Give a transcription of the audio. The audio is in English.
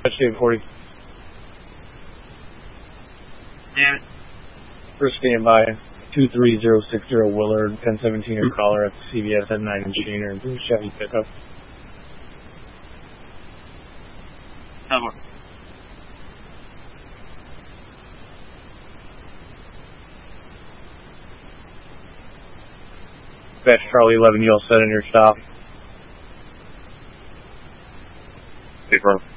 Touchdown 40. Yeah. First standby, 23060 Willard, 1017 or caller at the CVS at 9 Engineer and Blue Chevy pickup. Over. Dispatch Charlie 11, you all set in your stop? Hey, bro.